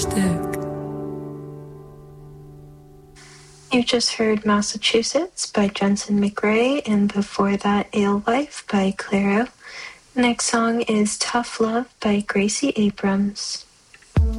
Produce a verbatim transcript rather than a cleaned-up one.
stick. You just heard Massachusetts by Jensen McRae, and before that, Alewife by Clairo. Next song is Tough Love by Gracie Abrams.